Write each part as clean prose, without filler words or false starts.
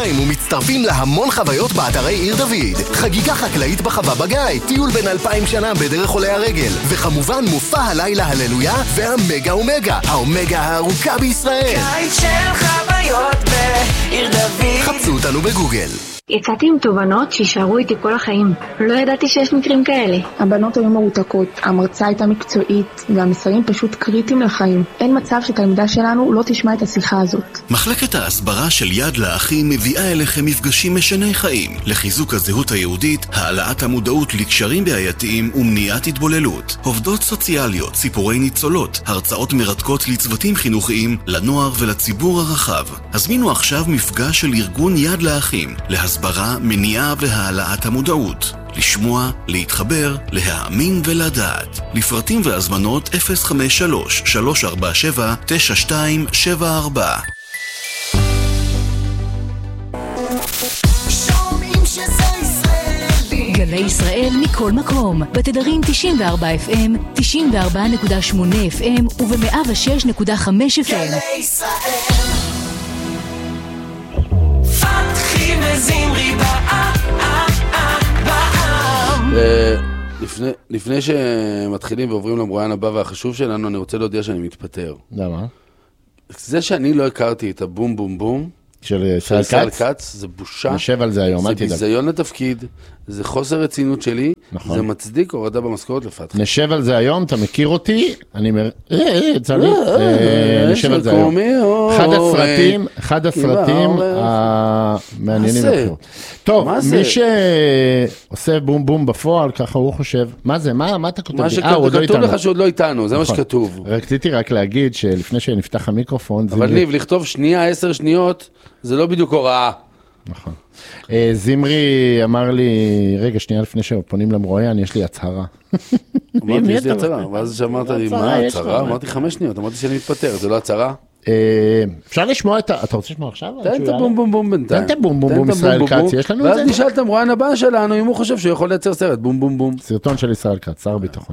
2 ומצטרפים להמון חוויות באתרי עיר דוד. חגיגה חקלאית בחווה בגיא, טיול בין 2000 שנה בדרך עולי הרגל, וכמובן מופע הלילה הללויה והמגה אומגה, האומגה הארוכה בישראל. קיץ של חוויות בעיר דוד. חפשו אותנו בגוגל. יצאתי עם תובנות שישארו איתי כל החיים. לא ידעתי שיש מקרים כאלה. הבנות היו מרותקות, המרצה הייתה מקצועית, והמסרים פשוט קריטיים לחיים. אין מצב שתלמידה שלנו לא תשמע את השיחה הזאת. מחלקת ההסברה של יד לאחים מביאה אליכם מפגשים משני חיים, לחיזוק הזהות היהודית, העלאת המודעות לקשרים בעייתיים ומניעת התבוללות. עובדות סוציאליות, סיפורי ניצולות, הרצאות מרתקות לצוותים חינוכיים, לנוער ולציבור הרחב. הזמינו עכשיו מפגש של ארגון יד לאחים, הסברה, מניעה והעלאת המודעות. לשמוע, להתחבר, להאמין ולדעת. לפרטים והזמנות 053-347-9274. שומעים שזה ישראלי. גלי ישראל מכל מקום, בתדרים 94 FM, 94.8 FM וב-106.5 FM. גלי ישראל. פתחי וזמרי בעם. לפני שמתחילים ועוברים למרואיין הבא והחשוב שלנו, אני רוצה להודיע שאני מתפטר. למה? זה שאני לא הכרתי את הבום בום בום של ישראל כץ, זה בושה. נשב על זה היום, זה ביזיון לתפקיד, זה חוסר רצינות שלי, זה מצדיק הורדה במשכורת לפתח. נשב על זה היום, אתה מכיר אותי? אני צלמי, נשב על זה היום. אחד הסרטים המעניינים. טוב, מי שעושה בום בום בפועל, ככה הוא חושב, מה זה? מה אתה כותב? מה שכתוב לך שעוד לא איתנו, זה מה שכתוב. רציתי רק להגיד שלפני שנפתח המיקרופון... אבל ניב, לכתוב שנייה, 10 שניות, זה לא בדיוק הוראה. נכון. זמרי אמר לי, רגע, שנייה לפני שפונים למרואיין, יש לי הצהרה. אמרתי, יש לי הצהרה. ואז שאמרת לי, מה הצהרה? אמרתי 5 שניות, אמרתי שאני מתפטר, זה לא הצהרה? אפשר לשמוע את אתה רוצה לשמוע עכשיו? תן את הבום בום בום בינתיים. תן את הבום בום בום ישראל כץ, יש לנו את זה? ואז נשאל את המרואיין הבא שלנו, אם הוא חושב שהוא יכול לייצר סרט, בום בום בום. סרטון של ישראל כץ, שר הביטחון.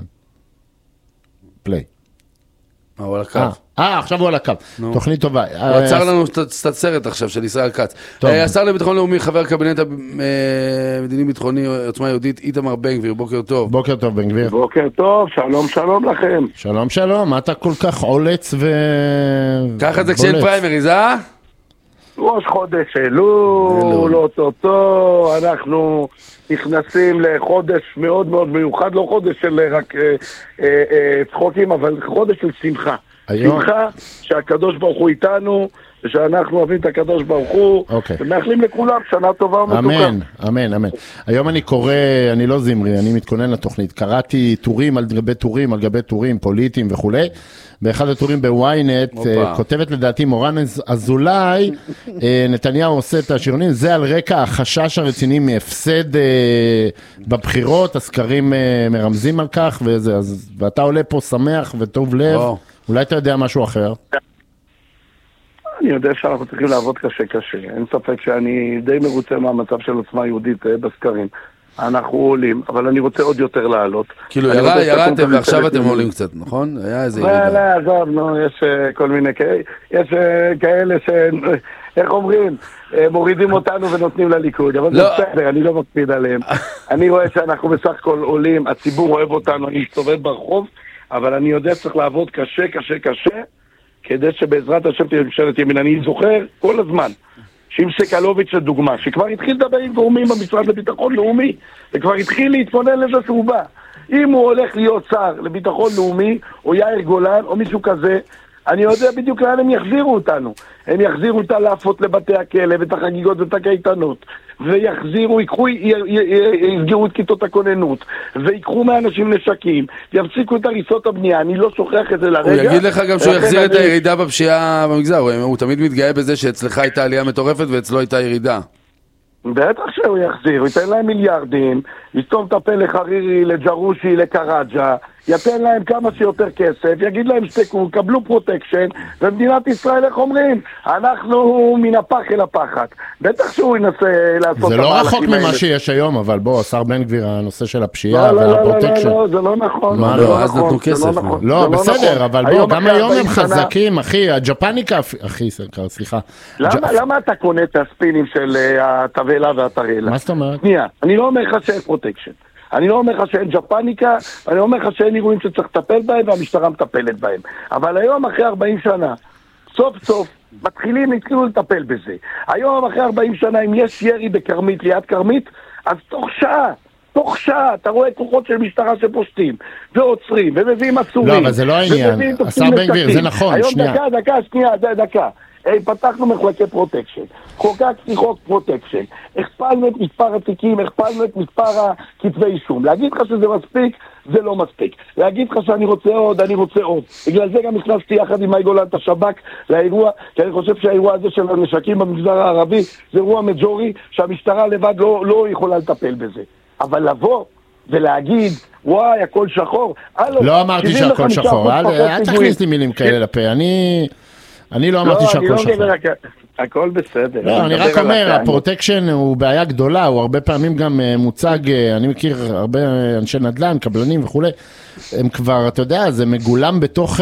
פליי. הוא על הקו. עכשיו הוא על הקו. תוכנית טובה. הוא עצר לנו את הסרט עכשיו של ישראל כץ. השר לביטחון לאומי, חבר קבינט המדיני ביטחוני עוצמה יהודית, איתמר בן גביר, בוקר טוב. בוקר טוב בן גביר. בוקר טוב, שלום שלום לכם. שלום שלום, מה אתה כל כך עולץ ו... ככה זה כשאין פריימריז, אה? ראש חודש אלול, אוטוטו, אנחנו נכנסים לחודש מאוד מאוד מיוחד, לא חודש של רק צחוקים, אבל חודש של שמחה. שמחה שהקדוש ברוך הוא איתנו, ושאנחנו אוהבים את הקדוש ברוך הוא, ומאחלים לכולם שנה טובה ומתוקה. אמן, אמן, אמן. היום אני קורא, אני לא זמרי, אני מתכונן לתוכנית, קראתי טורים על גבי טורים, על גבי טורים פוליטיים וכו'. באחד הטורים בוויינט, כותבת לדעתי מורן אזולאי, נתניהו עושה את השריונים, זה על רקע החשש הרציני מהפסד בבחירות, הסקרים מרמזים על כך, ואתה עולה פה שמח וטוב לב, אולי אתה יודע משהו אחר? אני יודע שאנחנו צריכים לעבוד קשה, אין ספק שאני די מרוצה מהמצב של עוצמה יהודית בסקרים. אנחנו עולים, אבל אני רוצה עוד יותר לעלות. כאילו ירדתם ועכשיו אתם עולים קצת, נכון? היה איזה ירידה. לא, עזוב, יש כל מיני יש כאלה איך אומרים, מורידים אותנו ונותנים לליכוד, אבל זה בסדר, אני לא מקפיד עליהם. אני רואה שאנחנו בסך הכל עולים, הציבור אוהב אותנו, אני מסתובב ברחוב, אבל אני יודע שצריך לעבוד קשה, כדי שבעזרת השם תהיה ממשלת ימין. אני זוכר כל הזמן שאם סקלוביץ' לדוגמה, שכבר התחיל לדבר עם גורמים במשרד לביטחון לאומי, וכבר התחיל להתפונן לזה שהוא בא. אם הוא הולך להיות שר לביטחון לאומי, או יאיר גולן, או מישהו כזה, אני יודע בדיוק לאן הם יחזירו אותנו. הם יחזירו את הלאפות לבתי הכלא, ואת החגיגות ואת הקייטנות, ויחזירו, יסגרו את כיתות הכוננות, ויקחו מהאנשים נשקים, ויפסיקו את הריסות הבנייה. אני לא שוכח את זה לרגע. הוא יגיד לך גם שהוא יחזיר את הירידה בפשיעה במגזר, הוא תמיד מתגאה בזה שאצלך הייתה עלייה מטורפת ואצלו הייתה ירידה. בטח שהוא יחזיר, הוא ייתן להם מיליארדים, יסתום את הפה לחרירי, לג'רושי, לקראג'ה, יתן להם כמה שיותר כסף, יגיד להם שתקו, קבלו פרוטקשן, ומדינת ישראל, איך אומרים? אנחנו מן הפח אל הפחת. בטח שהוא ינסה לעשות... זה לא רחוק ממה שיש היום, אבל בוא, השר בן גביר, הנושא של הפשיעה והפרוטקשן. לא, זה לא נכון. מה לא? אז נתנו כסף. לא, בסדר, אבל בוא, גם היום הם חזקים, אחי, הג'פניקה, אחי, סליחה. למה אתה קונה את הספינים של התבלה והתרלה? מה זאת אומרת? שנייה, אני לא אומר לך שאין פרוטקשן. אני לא אומר לך שאין ג'פניקה, אני אומר לך שאין אירועים שצריך לטפל בהם והמשטרה מטפלת בהם. אבל היום אחרי 40 שנה, סוף סוף, התחילו לטפל בזה. היום אחרי 40 שנה, אם יש ירי בקרמית, ליד קרמית, אז תוך שעה, אתה רואה כוחות של משטרה שפושטים, ועוצרים, ומביאים עצורים. לא, אבל זה לא העניין. השר בן גביר, זה נכון, שנייה. היום דקה. פתחנו מחלקי פרוטקשן, חוקקתי חוק פרוטקשן, הכפלנו את מספר התיקים, הכפלנו את מספר הכתבי אישום. להגיד לך שזה מספיק, זה לא מספיק. להגיד לך שאני רוצה עוד, אני רוצה עוד. בגלל זה גם הכנסתי יחד עם מאי גולן את השב"כ לאירוע, כי אני חושב שהאירוע הזה של הנשקים במגזר הערבי זה אירוע מג'ורי שהמשטרה לבד לא יכולה לטפל בזה. אבל לבוא ולהגיד, וואי, הכל שחור. לא אמרתי שהכל שחור, אל תכניס לי מילים כאלה לפה, אני לא אמרתי שהכל שחור. הכל בסדר. לא, אני רק אומר, הפרוטקשן הוא בעיה גדולה, הוא הרבה פעמים גם מוצג, אני מכיר הרבה אנשי נדל"ן, קבלנים וכו', הם כבר, אתה יודע, זה מגולם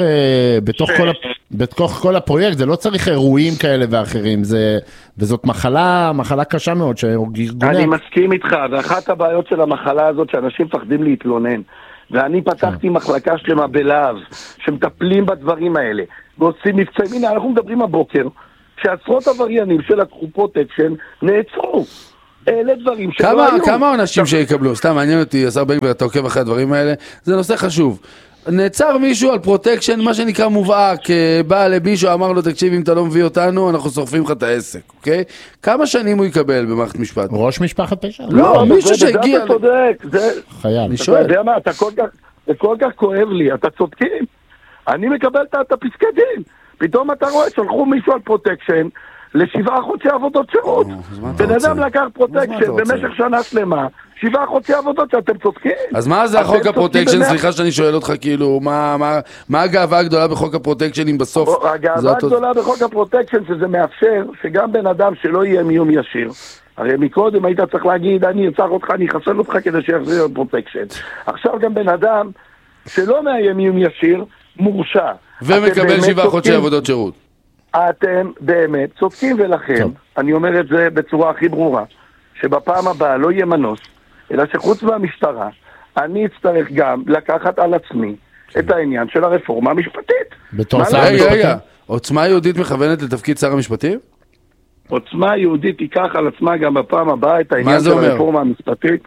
בתוך כל הפרויקט, זה לא צריך אירועים כאלה ואחרים, וזאת מחלה קשה מאוד. אני מסכים איתך, ואחת הבעיות של המחלה הזאת, שאנשים פחדים להתלונן, ואני פתחתי מחלקה שלמה בלהב, שמטפלים בדברים האלה, ועושים מבצעים. הנה, אנחנו מדברים הבוקר, שעשרות עבריינים של לקחו פרוטקשן נעצרו. אלה דברים שלא היו. כמה אנשים שיקבלו? סתם, מעניין אותי, השר בן גביר, אתה עוקב אחרי הדברים האלה, זה נושא חשוב. נעצר מישהו על פרוטקשן, מה שנקרא מובהק, בא למישהו, אמר לו, תקשיב, אם אתה לא מביא אותנו, אנחנו שורפים לך את העסק, אוקיי? כמה שנים הוא יקבל במערכת משפט? ראש משפחת פשע? לא, מישהו שהגיע... אתה צודק, חייל. אני שואל. אתה יודע מה, זה כל כך כואב לי, אתה צודקים. אני מקבל את הפסקי דין. פתאום אתה רואה, שלחו מישהו על פרוטקשן, ל7 חודשי עבודות שירות. בן אדם לקח פרוטקשן במשך שנה שלמה, 7 חודשי עבודות שאתם צודקים. אז מה זה החוק הפרוטקשן? סליחה שאני שואל אותך, כאילו, מה הגאווה הגדולה בחוק הפרוטקשן אם בסוף... הגאווה הגדולה בחוק הפרוטקשן שזה מאפשר שגם בן אדם שלא יהיה מיום ישיר, הרי מקודם היית צריך להגיד, אני ארצח אותך, אני אחסל אותך כדי שיחזיר פרוטקשן. עכשיו גם בן אדם שלא מאיים מיום ישיר, מורשע. ומקבל 7 חודשי עבודות שירות. אתם באמת צודקים, ולכן אני אומר את זה בצורה הכי ברורה, שבפעם הבאה לא יהיה מנוס, אלא שחוץ מהמשטרה, אני אצטרך גם לקחת על עצמי את העניין של הרפורמה המשפטית. בתור שר המשפטים? רגע, עוצמה יהודית מכוונת לתפקיד שר המשפטים? עוצמה יהודית תיקח על עצמה גם בפעם הבאה את העניין של הרפורמה המשפטית.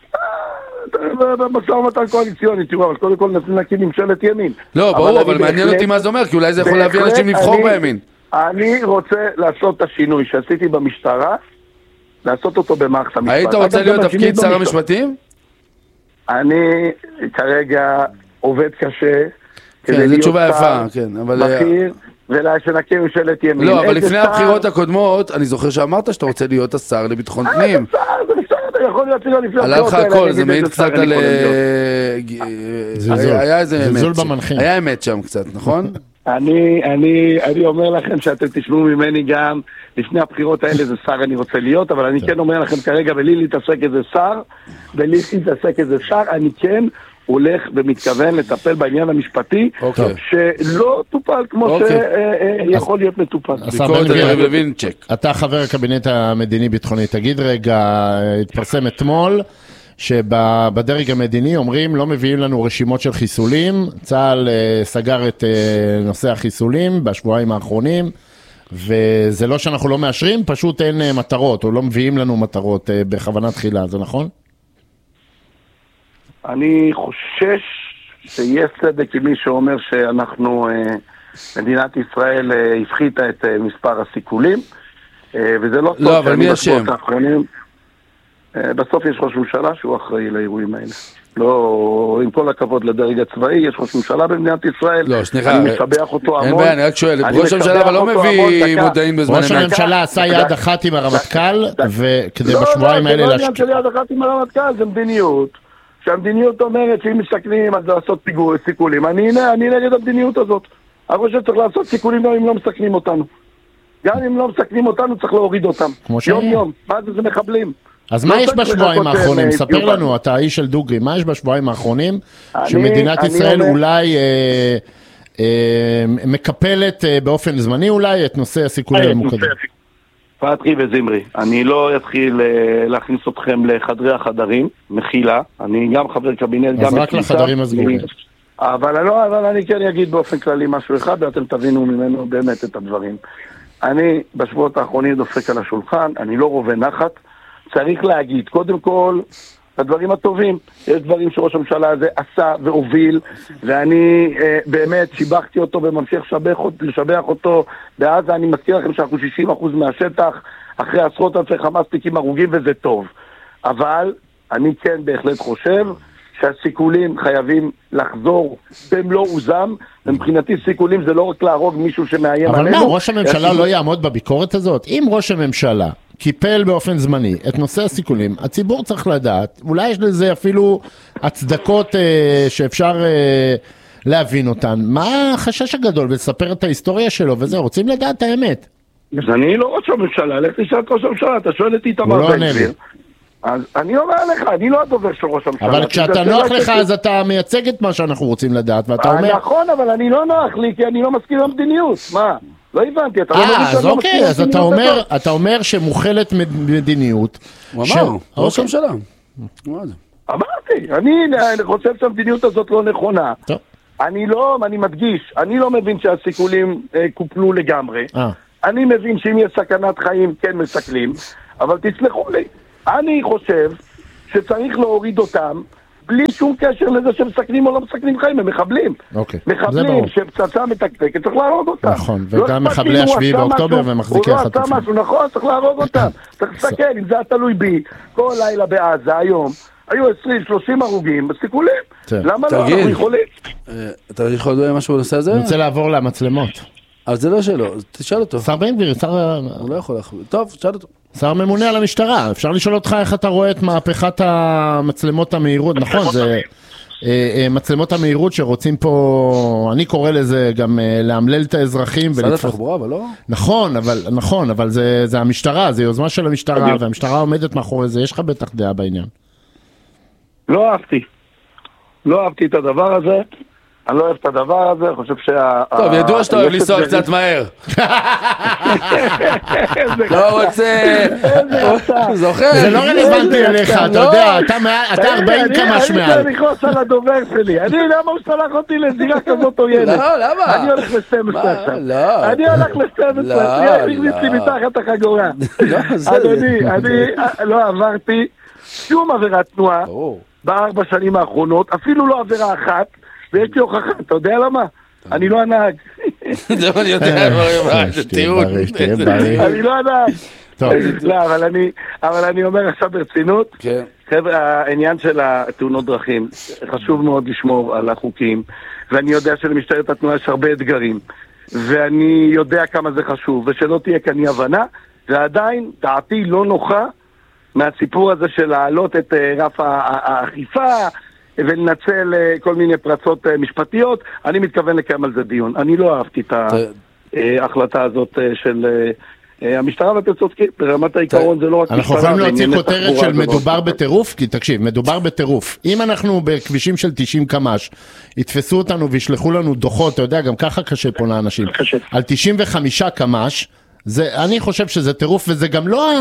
במשא ומתן קואליציוני, תראו, אבל קודם כל נסים להקים ממשלת ימין. לא, ברור, אבל מעניין אותי מה זה אומר, כי אולי זה יכול להביא אנשים לבחור בימין. אני רוצה לעשות את השינוי שעשיתי במשטרה, לעשות אותו במערכת המשפט. היית רוצה להיות תפקיד שר המשפטים? אני כרגע עובד קשה, כן, זו תשובה יפה, כן, אבל... בכיר, ושנקים ממשלת ימין. לא, אבל לפני הבחירות הקודמות, אני זוכר שאמרת שאתה רוצה להיות השר לביטחון פנים. יכול להיות שגם לפני עלה לך הכל, זה מעיד קצת על... היה איזה אמת. היה אמת שם קצת, נכון? אני אומר לכם שאתם תשמעו ממני גם לפני הבחירות האלה זה שר אני רוצה להיות, אבל אני כן אומר לכם כרגע בלי להתעסק איזה שר, אני כן הולך ומתכוון לטפל בעניין המשפטי שלא טופל כמו שיכול להיות מטופל. אתה חבר הקבינט המדיני-ביטחוני, תגיד רגע, התפרסם אתמול שבדרג המדיני אומרים לא מביאים לנו רשימות של חיסולים, צה"ל סגר את נושא החיסולים בשבועיים האחרונים, וזה לא שאנחנו לא מאשרים, פשוט אין מטרות, או לא מביאים לנו מטרות בכוונה תחילה, זה נכון? אני חושש שיש צדק עם מי שאומר שאנחנו, מדינת ישראל הפחיתה את מספר הסיכולים, וזה לא... לא, אבל מי השם? בסוף יש ראש ממשלה שהוא אחראי לאירועים האלה. לא, עם כל הכבוד לדרג הצבאי, יש ראש ממשלה במדינת ישראל. לא, סליחה. אני משבח אותו המון. אין בעיה, אני רק שואל, ראש הממשלה אבל לא מביא מודעים בזמן אמת. ראש הממשלה עשה יד אחת עם הרמטכ"ל, וכדי בשבועיים האלה... זה לא עניין של יד אחת עם הרמטכ"ל, זה מדיניות שהמדיניות אומרת שאם מסתכלים אז לעשות סיכולים. אני נגד המדיניות הזאת. אני חושב שצריך לעשות סיכולים גם אם לא מסתכלים אותנו. גם אם לא מסתכלים אותנו צריך להוריד אותם. יום יום. מה זה מחבלים? אז מה יש בשבועיים האחרונים? ספר לנו, אתה האיש של דוגרי, מה יש בשבועיים האחרונים שמדינת ישראל אולי מקפלת באופן זמני אולי את נושא הסיכולים הממוקדים? פתחי וזמרי, אני לא אתחיל להכניס אתכם לחדרי החדרים, מחילה, אני גם חבר קבינט, אז רק לחדרים הסגורים. אבל אני כן אגיד באופן כללי משהו אחד, ואתם תבינו ממנו באמת את הדברים. אני בשבועות האחרונים דופק על השולחן, אני לא רובה נחת, צריך להגיד, קודם כל, הדברים הטובים, יש דברים שראש הממשלה הזה עשה והוביל, ואני באמת שיבחתי אותו וממשיך לשבח אותו, בעזה אני מזכיר לכם שאנחנו 60% מהשטח, אחרי עשרות אלפי חמאסניקים הרוגים וזה טוב. אבל אני כן בהחלט חושב שהסיכולים חייבים לחזור במלוא עוזם, ומבחינתי סיכולים זה לא רק להרוג מישהו שמאיים עלינו. אבל מה, ראש הממשלה לא יעמוד בביקורת הזאת? אם ראש הממשלה קיפל באופן זמני את נושא הסיכולים, הציבור צריך לדעת, אולי יש לזה אפילו הצדקות שאפשר להבין אותן. מה החשש הגדול ולספר את ההיסטוריה שלו וזה? רוצים לדעת את האמת. אז אני לא ראש הממשלה, לך תשאל את ראש הממשלה, אתה שואל את איתמר בן גביר. אז אני אומר לך, אני לא הדובר של ראש הממשלה. אבל כשאתה נוח לך אז אתה מייצג את מה שאנחנו רוצים לדעת, ואתה אומר... נכון, אבל אני לא נוח לי, כי אני לא מסכים למדיניות. מה? לא הבנתי, אתה לא מבין אז אוקיי, אז אתה אומר שמוכלת מדיניות. הוא אמר, ראש הממשלה. אמרתי, אני חושב שהמדיניות הזאת לא נכונה. אני מדגיש, אני לא מבין שהסיכולים קופלו לגמרי. אני מבין שאם יש סכנת חיים כן מסכלים, אבל תסלחו לי. אני חושב שצריך להוריד אותם בלי שום קשר לזה שמסכנים או לא מסכנים חיים, הם מחבלים. מחבלים שפצצה מתקתקת, צריך להרוג אותם. נכון, וגם מחבלי השביעי באוקטובר ומחזיקי החטופים. הוא לא עשה משהו, נכון, צריך להרוג אותם. צריך לסתכל, אם זה היה תלוי בי, כל לילה בעזה, היום, היו 20-30 הרוגים בסיכולים. למה לא? אנחנו יכולים. אתה יכול לדעת משהו בנושא הזה? אני רוצה לעבור למצלמות. אז זה לא שלו, תשאל אותו. שר בן גביר, הוא לא יכול להחליט. טוב, תשאל אותו. שר ממונה על המשטרה, אפשר לשאול אותך איך אתה רואה את מהפכת המצלמות המהירות, נכון, זה מצלמות המהירות שרוצים פה, אני קורא לזה גם להמלל את האזרחים. משרד התחבורה, אבל לא? נכון, אבל זה המשטרה, זה יוזמה של המשטרה, והמשטרה עומדת מאחורי זה, יש לך בטח דעה בעניין. לא אהבתי את הדבר הזה. אני לא אוהב את הדבר הזה, אני חושב טוב, ידוע שאתה אוהב לנסוע קצת מהר. לא רוצה... זוכר. זה לא רלוונטי אליך, אתה יודע, אתה 40 קמ"ש מעל. אני נכנס על הדובר שלי. אני יודע מה הוא שלח אותי לזירה כזאת עוינת. לא, למה? אני הולך ל-12 עכשיו. אני הולך ל-12. אני הכניס לי מתחת החגורה. אדוני, אני לא עברתי שום עבירת תנועה ב4 שנים האחרונות, אפילו לא עבירה אחת. ויש לי הוכחה, אתה יודע למה? אני לא הנהג. זה מה אני יודע, זה טיעון. אני לא הנהג. לא, אבל אני אומר עכשיו ברצינות, חבר'ה, העניין של התאונות דרכים, חשוב מאוד לשמור על החוקים, ואני יודע שלמשטרת התנועה יש הרבה אתגרים, ואני יודע כמה זה חשוב, ושלא תהיה כאן אי הבנה, ועדיין דעתי לא נוחה מהסיפור הזה של להעלות את רף האכיפה, ולנצל כל מיני פרצות משפטיות. אני מתכוון לקיים על זה דיון. אני לא אהבתי את ההחלטה הזאת של המשטרה, ואתם צודקים, ברמת העיקרון זה לא רק אנחנו יכולים להוציא כותרת של מדובר בטירוף, כי תקשיב, מדובר בטירוף. אם אנחנו בכבישים של 90 קמ"ש, יתפסו אותנו וישלחו לנו דוחות, אתה יודע, גם ככה קשה פה לאנשים, על 95 קמ"ש, אני חושב שזה טירוף, וזה גם לא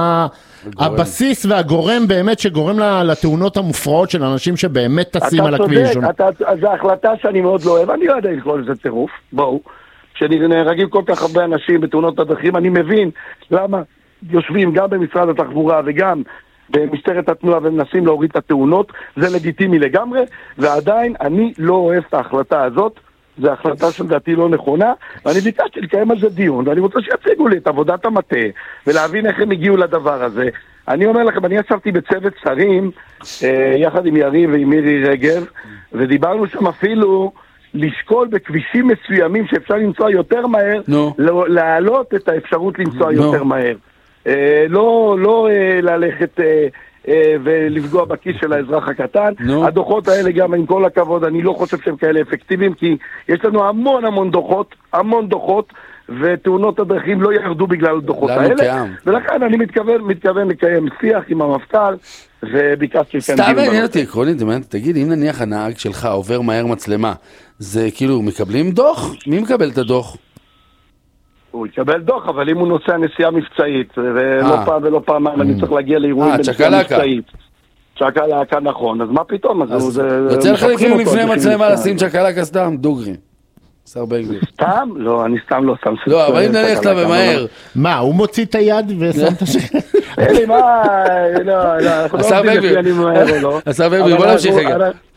הבסיס והגורם באמת שגורם לתאונות המופרעות של אנשים שבאמת טסים על הכביש. אתה צודק, זו החלטה שאני מאוד לא אוהב, אני לא יודע לקרוא לזה טירוף, בואו, כשנהרגים כל כך הרבה אנשים בתאונות הדרכים, אני מבין למה יושבים גם במשרד התחבורה וגם במשטרת התנועה ומנסים להוריד את התאונות, זה לגיטימי לגמרי, ועדיין אני לא אוהב את ההחלטה הזאת, זו החלטה שלדעתי לא נכונה, ואני ביקשתי לקיים על זה דיון, ואני רוצה שיציגו לי את עבודת המטה, ולהבין איך הם הגיעו לדבר הזה. אני אומר לכם, אני ישבתי בצוות שרים, יחד עם יריב ועם מירי רגב, ודיברנו שם אפילו לשקול בכבישים מסוימים שאפשר לנסוע יותר מהר, להעלות את האפשרות לנסוע יותר מהר. לא ללכת ולפגוע בכיס של האזרח הקטן. הדוחות האלה גם עם כל הכבוד, אני לא חושב שהם כאלה אפקטיביים, כי יש לנו המון דוחות, ותאונות הדרכים לא ירדו בגלל הדוחות האלה, ולכן אני מתכוון לקיים שיח עם המפכ"ל, וביקשתי... סתם מעניין אותי עקרונית, תגיד, אם נניח הנהג שלך עובר מהר מצלמה, זה כאילו מקבלים דוח? מי מקבל את הדוח? הוא יקבל דוח, אבל אם הוא נוסע נסיעה מבצעית, ולא פעם ולא פעמיים, אני צריך להגיע לאירועים בנסיעה מבצעית. צ'קלקה, נכון, אז מה פתאום? יוצא לך לפני מצלמה לשים צ'קלקה סתם, דוגרי. שר בן גביר. סתם? לא, אני סתם לא שם. לא, אבל אם נלך לה במהר. מה, הוא מוציא את היד ושם את השקל? אלי, מה? לא, אנחנו לא עובדים לפי אני מהר או לא. השר בן גביר, בוא נמשיך רגע.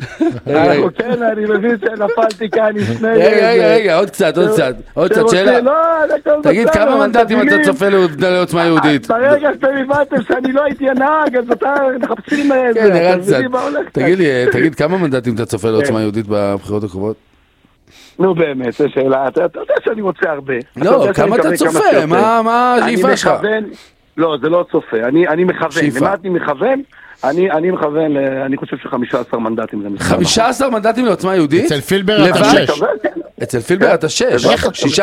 כן, אני מבין שנפלתי כאן לפני... רגע, עוד קצת. עוד קצת שאלה. תגיד, כמה מנדטים אתה צופה לעוצמה יהודית? ברגע שאתם הבנתם שאני לא הייתי הנהג, אז אתה מחפשים... כן, נראה קצת. תגיד, כמה מנדטים אתה צופה לעוצמה יהודית בבחירות הקרובות? נו באמת, זו שאלה, אתה יודע שאני רוצה הרבה. לא, כמה אתה צופה? מה השאיפה שלך? לא, זה לא צופה, אני מכוון. למה אני מכוון? אני מכוון, אני חושב ש15 מנדטים. 15 מנדטים לעוצמה יהודית? אצל פילבר אתה 6. אצל פילבר אתה 6, 6.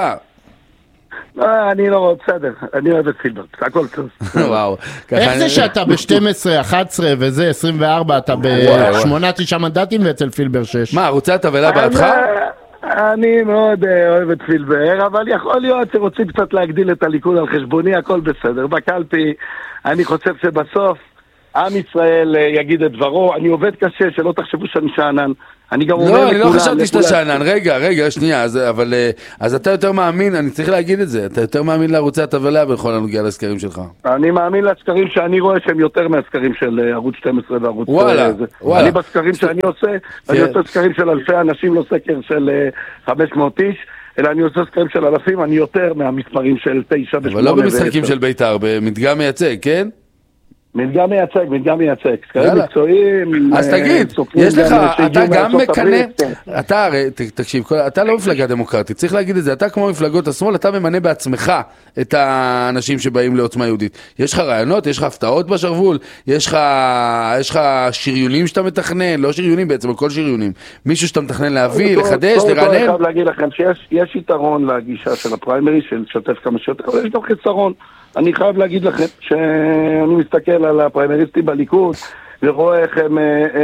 אני לא, בסדר, אני אוהב את פילבר, הכל טוב. וואו. איך זה שאתה ב-12, 11 וזה 24, אתה ב-8-9 מנדטים ואצל פילבר 6? מה, רוצה את הוולה בעדך? אני מאוד אוהב את פילבר, אבל יכול להיות שרוצים קצת להגדיל את הליכוד על חשבוני, הכל בסדר. בקלפי, אני חושב שבסוף עם ישראל יגיד את דברו, אני עובד קשה, שלא תחשבו שאני שענן. לא, אני לא חשבתי שאתה שענן, רגע, שנייה, אבל אז אתה יותר מאמין, אני צריך להגיד את זה, אתה יותר מאמין לערוצי התבלה בכל הנוגע לסקרים שלך. אני מאמין לסקרים שאני רואה שהם יותר מהסקרים של ערוץ 12 וערוץ... וואלה. אני בסקרים שאני עושה, אני עושה סקרים של אלפי אנשים, לא סקר של 500 איש, אלא אני עושה סקרים של אלפים, אני יותר מהמספרים של 9 ו-8 אבל לא במשחקים של בית"ר, במדגם מייצג, כן? מדגם מייצג, סקרים מקצועיים. אז תגיד, יש לך, אתה גם מקנה, אתה הרי, תקשיב, אתה לא מפלגה דמוקרטית, צריך להגיד את זה, אתה כמו מפלגות השמאל, אתה ממנה בעצמך את האנשים שבאים לעוצמה יהודית. יש לך רעיונות, יש לך הפתעות בשרוול, יש לך שריונים שאתה מתכנן, לא שריונים בעצם, כל שריונים. מישהו שאתה מתכנן להביא, לחדש, לרענן. אני חייב להגיד לכם שיש יתרון לגישה של הפריימרי, של שתף כמה שיותר, אבל יש גם חיסרון. אני חייב להגיד לכם שאני מסתכל על הפריימריסטים בליכוד ורואה איך הם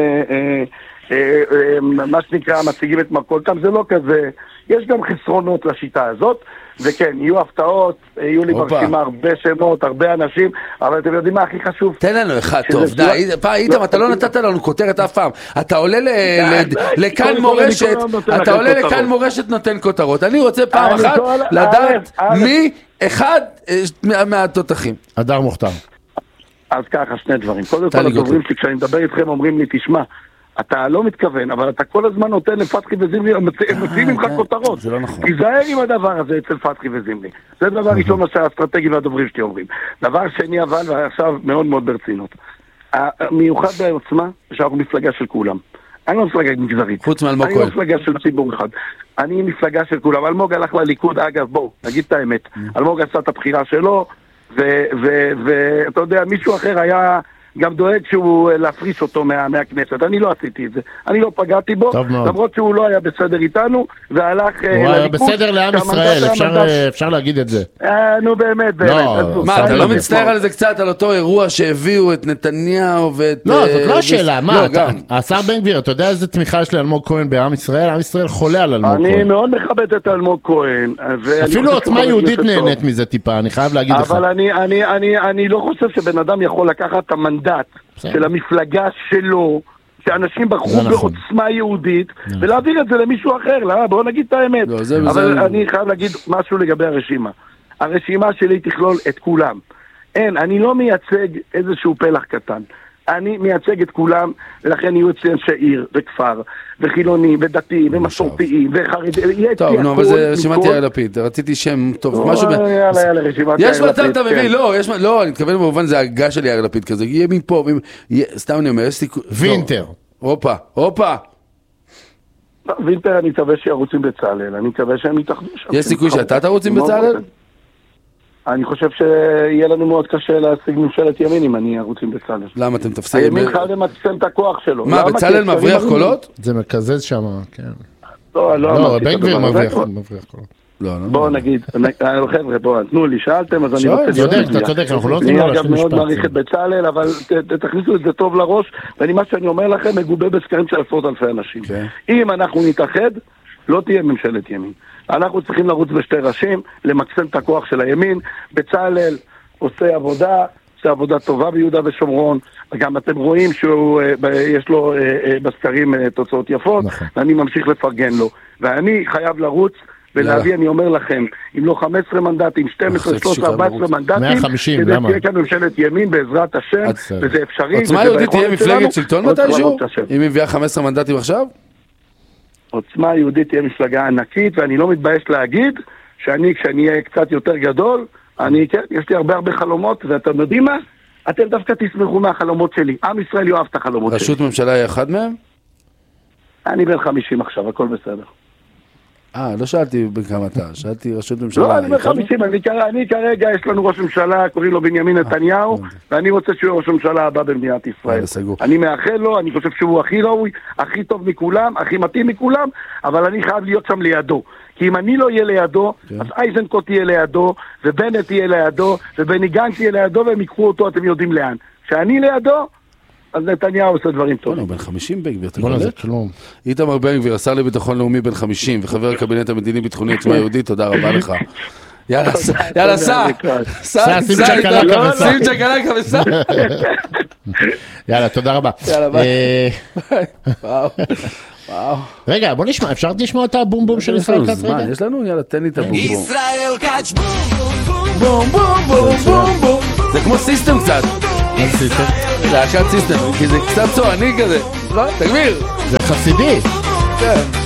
מה שנקרא מציגים את מרכולתם, זה לא כזה, יש גם חסרונות לשיטה הזאת, וכן, יהיו הפתעות, יהיו לי ברשימה הרבה שמות, הרבה אנשים, אבל אתם יודעים מה הכי חשוב? תן לנו אחד טוב, די, איתם, אתה לא נתת לנו כותרת אף פעם, אתה עולה לכאן מורשת, נותן כותרות, אני רוצה פעם אחת לדעת מי אחד מהתותחים. הדר מוכתר. אז ככה, שני דברים. קודם כל, הדוברים שכשאני מדבר איתכם אומרים לי, תשמע, אתה לא מתכוון, אבל אתה כל הזמן נותן לפתחי וזימלי, הם מציעים ממך כותרות. זה לא נכון. תיזהר עם הדבר הזה אצל פתחי וזימלי. זה דבר ראשון מה שהאסטרטגים והדוברים שלי אומרים. דבר שני אבל, ועכשיו מאוד מאוד ברצינות. המיוחד בעוצמה, שאנחנו מפלגה של כולם. אני לא מפלגה מגזרית. חוץ מאלמוג כהן. אני לא מפלגה של ציבור אחד. אני מפלגה של כולם. אלמוג הלך לליכוד, אגב, בואו, נגיד את האמת. אלמוג עשה את הבחירה שלו, ואתה יודע, מישהו אחר היה גם דואג שהוא להפריש אותו מהכנסת. אני לא עשיתי את זה. אני לא פגעתי בו, למרות שהוא לא היה בסדר איתנו, והלך לליכוד. הוא היה בסדר לעם ישראל, אפשר להגיד את זה. נו באמת. מה, אתה לא מצטער על זה קצת, על אותו אירוע שהביאו את נתניהו ואת... לא, זאת לא השאלה. מה, השר בן גביר, אתה יודע איזה תמיכה יש לאלמוג כהן בעם ישראל? עם ישראל חולה על אלמוג כהן. אני מאוד מכבד את אלמוג כהן. אפילו עוצמה יהודית נהנית מזה טיפה, אני חייב להגיד לך. אבל אני לא חושב שבן אדם יכול לקחת את המנדט של המפלגה שלו, שאנשים בחרו בעוצמה יהודית, ולהעביר את זה למישהו אחר, בואו נגיד את האמת. אבל אני חייב להגיד משהו לגבי הרשימה. הרשימה שלי תכלול את כולם. אני לא מייצג איזשהו פלח קטן. אני מייצג את כולם, ולכן יהיו אצלי אנשי עיר וכפר, וחילונים, ודתיים, ומסורתיים, וחרדים. טוב, נו, אבל זה רשימת יאיר לפיד. רציתי שם טוב, משהו... יאללה, רשימת יאיר לפיד. יש מצב, אתה מבין, לא, אני מתכוון במובן, זה הגה של יאיר לפיד כזה, יהיה מפה, סתם אני אומר, יש סיכוי... וינטר. הופה. וינטר, אני מקווה שירוצים בצהלל, אני מקווה שהם יתאחדו שם. יש סיכוי שאתה תרוצים בצהלל? אני חושב שיהיה לנו מאוד קשה להשיג ממשלת ימין אם אני ארוץ עם בצלאל. למה אתם תפסיד? הימין חייב למקסם את הכוח שלו. מה, בצלאל מבריח קולות? זה מקזז שם, כן. לא, בן גביר מבריח קולות. בואו נגיד, חבר'ה, בואו, תנו לי, שאלתם, אז אני רוצה... אתה צודק, אנחנו לא אני אגב מאוד מעריך את בצלאל, אבל תכניסו את זה טוב לראש, ומה שאני אומר לכם, מגובה בסקרים של עשרות אלפי אנשים. אם אנחנו נתאחד, לא תהיה ממשלת ימין. אנחנו צריכים לרוץ בשתי ראשים, למקסם את הכוח של הימין. בצלאל עושה עבודה טובה ביהודה ושומרון, גם אתם רואים שיש לו בסקרים תוצאות יפות, ואני ממשיך לפרגן לו. ואני חייב לרוץ ולהביא, אני אומר לכם, אם לא 15 מנדטים, 12, 13, 14 מנדטים, 150, כדי למה? תהיה כאן ממשלת ימין בעזרת השם, וזה אפשרי. עוצמה יהודית תהיה מפלגת שלטון מתישהו? אם היא מביאה 15 מנדטים עכשיו? עוצמה יהודית תהיה מפלגה ענקית, ואני לא מתבייש להגיד כשאני אהיה קצת יותר גדול, יש לי הרבה חלומות, ואתם יודעים מה? אתם דווקא תשמחו מהחלומות שלי. עם ישראל יאהב את החלומות שלי. רשות ממשלה היא אחד מהם? אני בן 50 עכשיו, הכל בסדר. לא שאלתי בכמה אתה, שאלתי רשות ממשלה. לא, אני בן 50, אני כרגע, יש לנו ראש ממשלה, קוראים לו בנימין נתניהו, ואני רוצה שהוא יהיה ראש ממשלה הבא במדינת ישראל. אני מאחל לו, אני חושב שהוא הכי ראוי, הכי טוב מכולם, הכי מתאים מכולם, אבל אני חייב להיות שם לידו. כי אם אני לא אהיה לידו, אז אייזנקוט תהיה לידו, ובנט תהיה לידו, ובני גנץ תהיה לידו, והם ייקחו אותו, אתם יודעים לאן. כשאני לידו, אז נתניהו עושה דברים טובים. הוא בן 50 בן גביר, אתה קולט? איתמר בן גביר, השר לביטחון לאומי בן 50, וחבר הקבינט המדיני-ביטחוני עוצמה יהודית, תודה רבה לך. יאללה, סע, שים צ'קלקה וסע. יאללה, תודה רבה. יאללה, ביי. וואו. רגע, בוא נשמע, אפשר לשמוע את הבום בום של ישראל כץ רגע? יש לנו? יאללה, תן לי את הבום בום. ישראל כץ בום בום בום בום בום בום. זה כמו סיסטם קצת. מה זה סיסטם? להקת סיסטם, כי זה קצת צועני כזה. לא, תגביר. זה חסידי. כן.